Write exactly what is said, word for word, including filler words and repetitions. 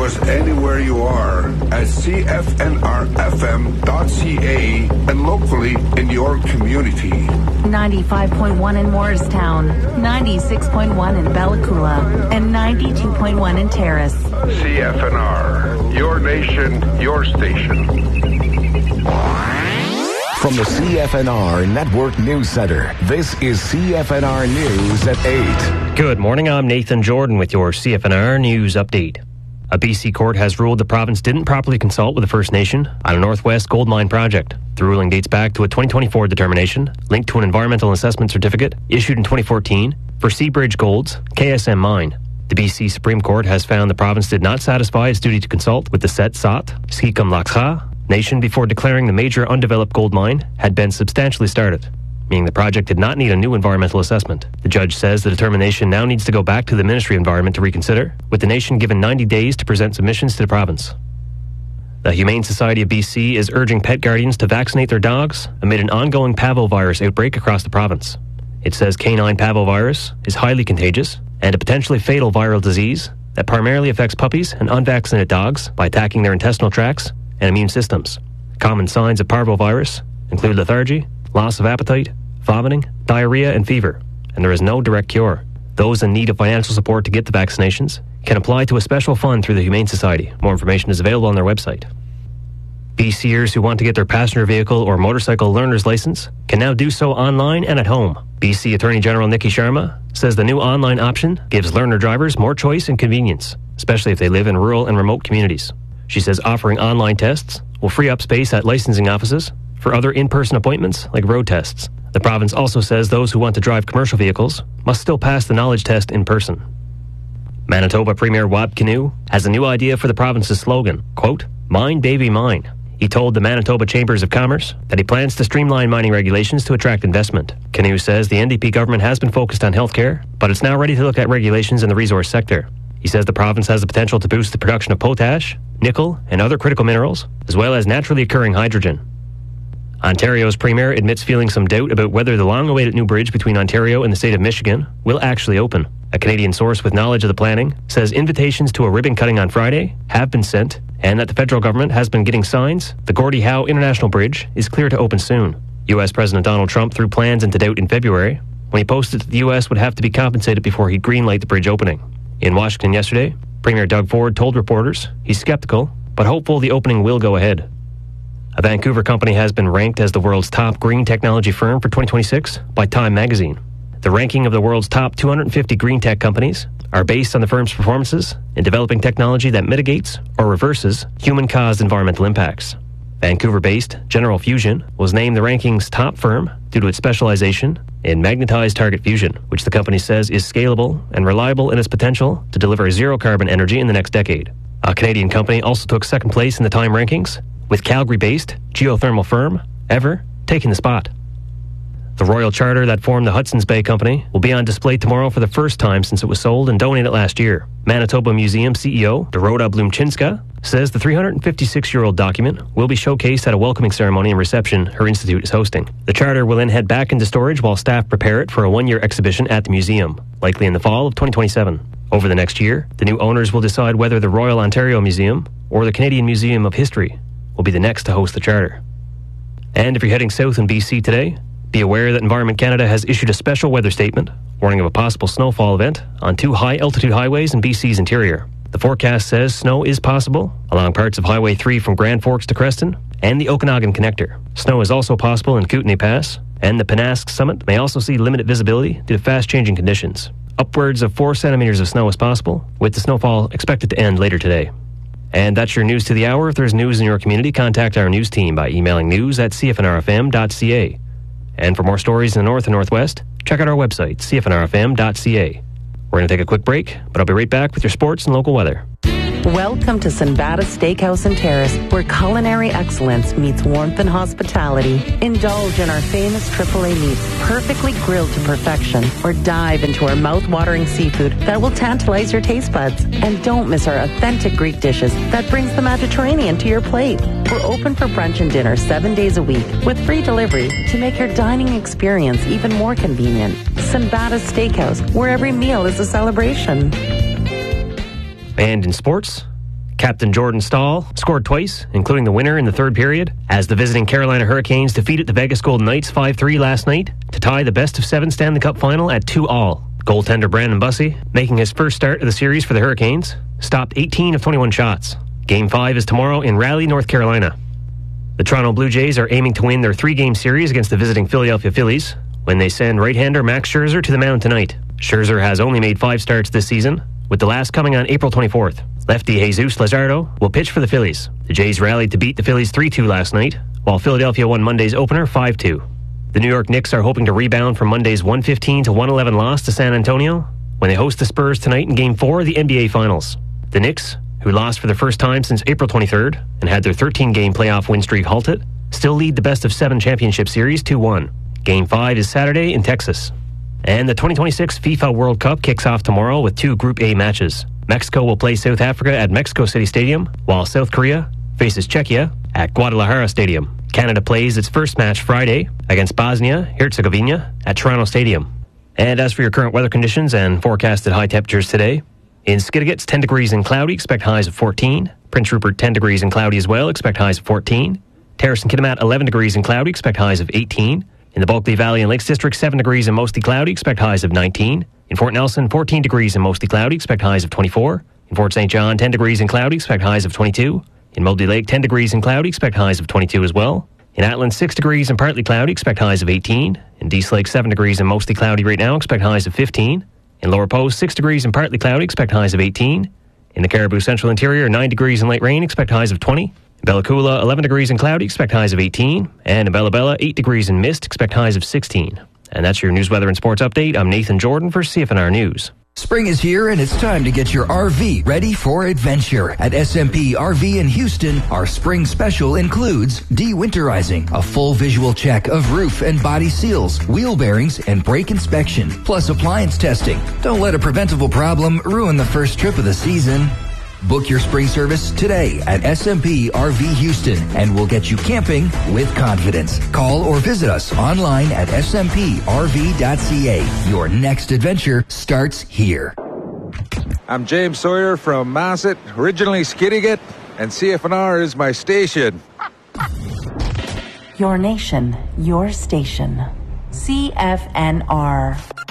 us anywhere you are at C F N R F M dot C A and locally in your community. ninety-five point one in Morristown, ninety-six point one in Bella Coola, and ninety-two point one in Terrace. C F N R, your nation, your station. From the C F N R Network News Center, this is C F N R News at eight. Good morning, I'm Nathan Jordan with your C F N R News Update. A B C court has ruled the province didn't properly consult with the First Nation on a Northwest Gold Mine project. The ruling dates back to a twenty twenty-four determination linked to an environmental assessment certificate issued in twenty fourteen for Seabridge Gold's K S M mine. The B C Supreme Court has found the province did not satisfy its duty to consult with the Setsat, Skikum Laksa Nation before declaring the major undeveloped gold mine had been substantially started, meaning the project did not need a new environmental assessment. The judge says the determination now needs to go back to the Ministry of Environment to reconsider, with the nation given ninety days to present submissions to the province. The Humane Society of B C is urging pet guardians to vaccinate their dogs amid an ongoing parvovirus outbreak across the province. It says canine parvovirus is highly contagious and a potentially fatal viral disease that primarily affects puppies and unvaccinated dogs by attacking their intestinal tracts and immune systems. Common signs of parvovirus include lethargy, loss of appetite, vomiting, diarrhea, and fever, and there is no direct cure. Those in need of financial support to get the vaccinations can apply to a special fund through the Humane Society. More information is available on their website. BCers who want to get their passenger vehicle or motorcycle learner's license can now do so online and at home. B C Attorney General Nikki Sharma says the new online option gives learner drivers more choice and convenience, especially if they live in rural and remote communities. She says offering online tests will free up space at licensing offices for other in-person appointments like road tests. The province also says those who want to drive commercial vehicles must still pass the knowledge test in person. Manitoba Premier Wab Kinew has a new idea for the province's slogan, quote, "Mine baby mine." He told the Manitoba Chambers of Commerce that he plans to streamline mining regulations to attract investment. Kinew says the N D P government has been focused on healthcare, but it's now ready to look at regulations in the resource sector. He says the province has the potential to boost the production of potash, nickel, and other critical minerals, as well as naturally occurring hydrogen. Ontario's premier admits feeling some doubt about whether the long-awaited new bridge between Ontario and the state of Michigan will actually open. A Canadian source with knowledge of the planning says invitations to a ribbon cutting on Friday have been sent, and that the federal government has been getting signs the Gordie Howe International Bridge is clear to open soon. U S President Donald Trump threw plans into doubt in February when he posted that the U S would have to be compensated before he'd greenlight the bridge opening. In Washington yesterday, Premier Doug Ford told reporters he's skeptical, but hopeful the opening will go ahead. A Vancouver company has been ranked as the world's top green technology firm for twenty twenty-six by Time magazine. The ranking of the world's top two hundred fifty green tech companies are based on the firm's performances in developing technology that mitigates or reverses human-caused environmental impacts. Vancouver-based General Fusion was named the ranking's top firm due to its specialization in magnetized target fusion, which the company says is scalable and reliable in its potential to deliver zero-carbon energy in the next decade. A Canadian company also took second place in the Time rankings, with Calgary-based geothermal firm Ever taking the spot. The Royal Charter that formed the Hudson's Bay Company will be on display tomorrow for the first time since it was sold and donated last year. Manitoba Museum C E O Dorota Blumchinska says the three hundred fifty-six-year-old document will be showcased at a welcoming ceremony and reception her institute is hosting. The charter will then head back into storage while staff prepare it for a one-year exhibition at the museum, likely in the fall of twenty twenty-seven. Over the next year, the new owners will decide whether the Royal Ontario Museum or the Canadian Museum of History will be the next to host the charter. And if you're heading south in B C today, be aware that Environment Canada has issued a special weather statement warning of a possible snowfall event on two high-altitude highways in B C's interior. The forecast says snow is possible along parts of Highway three from Grand Forks to Creston and the Okanagan Connector. Snow is also possible in Kootenay Pass, and the Penasque Summit may also see limited visibility due to fast-changing conditions. Upwards of four centimeters of snow is possible, with the snowfall expected to end later today. And that's your news to the hour. If there's news in your community, contact our news team by emailing news at c f n r f m dot c a. And for more stories in the North and Northwest, check out our website, c f n r f m dot c a. We're going to take a quick break, but I'll be right back with your sports and local weather. Welcome to Sinbada Steakhouse and Terrace, where culinary excellence meets warmth and hospitality. Indulge in our famous triple A meats, perfectly grilled to perfection, or dive into our mouth-watering seafood that will tantalize your taste buds. And don't miss our authentic Greek dishes that brings the Mediterranean to your plate. We're open for brunch and dinner seven days a week with free delivery to make your dining experience even more convenient. Sinbada Steakhouse, where every meal is a celebration. And in sports, Captain Jordan Stahl scored twice, including the winner in the third period, as the visiting Carolina Hurricanes defeated the Vegas Golden Knights five three last night to tie the best of seven Stanley Cup final at two all. Goaltender Brandon Bussey, making his first start of the series for the Hurricanes, stopped eighteen of twenty-one shots. Game five is tomorrow in Raleigh, North Carolina. The Toronto Blue Jays are aiming to win their three-game series against the visiting Philadelphia Phillies when they send right-hander Max Scherzer to the mound tonight. Scherzer has only made five starts this season, with the last coming on April twenty-fourth. Lefty Jesus Luzardo will pitch for the Phillies. The Jays rallied to beat the Phillies three two last night, while Philadelphia won Monday's opener five two. The New York Knicks are hoping to rebound from Monday's one fifteen to one eleven loss to San Antonio when they host the Spurs tonight in Game four of the N B A Finals. The Knicks, who lost for the first time since April twenty-third and had their thirteen-game playoff win streak halted, still lead the best of seven championship series two one. Game five is Saturday in Texas. And the twenty twenty-six FIFA World Cup kicks off tomorrow with two Group A matches. Mexico will play South Africa at Mexico City Stadium, while South Korea faces Czechia at Guadalajara Stadium. Canada plays its first match Friday against Bosnia-Herzegovina at Toronto Stadium. And as for your current weather conditions and forecasted high temperatures today, in Skidegate, it's ten degrees and cloudy, expect highs of fourteen. Prince Rupert, ten degrees and cloudy as well, expect highs of fourteen. Terrace and Kitimat, eleven degrees and cloudy, expect highs of eighteen. In the Bulkley Valley and Lakes District, seven degrees and mostly cloudy, expect highs of nineteen. In Fort Nelson, fourteen degrees and mostly cloudy, expect highs of twenty-four. In Fort Saint John, ten degrees and cloudy, expect highs of twenty-two. In Mouldy Lake, ten degrees and cloudy, expect highs of twenty-two as well. In Atlan, six degrees and partly cloudy, expect highs of eighteen. In Dease Lake, seven degrees and mostly cloudy right now, expect highs of fifteen. In Lower Post, six degrees and partly cloudy, expect highs of eighteen. In the Caribou Central Interior, nine degrees and light rain, expect highs of twenty. In Bella Coola, eleven degrees and cloudy, expect highs of eighteen. And in Bella Bella, eight degrees and mist, expect highs of sixteen. And that's your news, weather, and sports update. I'm Nathan Jordan for C F N R News. Spring is here and it's time to get your R V ready for adventure. At S M P R V in Houston, our spring special includes de-winterizing, a full visual check of roof and body seals, wheel bearings, and brake inspection, plus appliance testing. Don't let a preventable problem ruin the first trip of the season. Book your spring service today at S M P R V Houston and we'll get you camping with confidence. Call or visit us online at S M P R V dot C A. Your next adventure starts here. I'm James Sawyer from Masset, originally Skidegate, and C F N R is my station. Your nation, your station. C F N R.